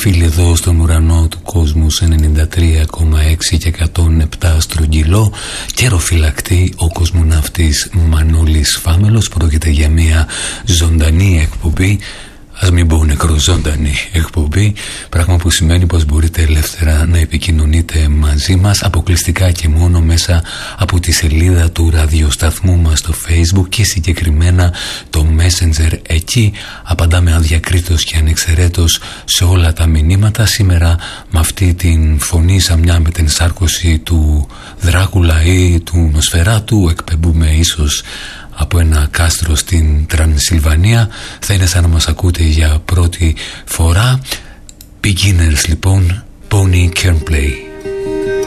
φίλοι εδώ στον ουρανό του κόσμου σε 93,6 και 107 στρογγυλό. Καιροφυλακτή ο κοσμοναύτης Μανώλης Φάμελος. Πρόκειται για μια ζωντανή εκπομπή. Ας μην πω νεκροζώντανη εκπομπή, πράγμα που σημαίνει πως μπορείτε ελεύθερα να επικοινωνείτε μαζί μας αποκλειστικά και μόνο μέσα από τη σελίδα του ραδιοσταθμού μας στο Facebook και συγκεκριμένα το Messenger. Εκεί απαντάμε αδιακρίτως και ανεξαιρέτως σε όλα τα μηνύματα. Σήμερα με αυτή την φωνή σαν μια μετενσάρκωση του Δράκουλα ή του Νοσφαιράτου, εκπέμπουμε ίσως από ένα κάστρο στην Τρανσιλβανία. Θα είναι σαν να μας ακούτε για πρώτη φορά. Beginners λοιπόν, Bonnie Kernplay.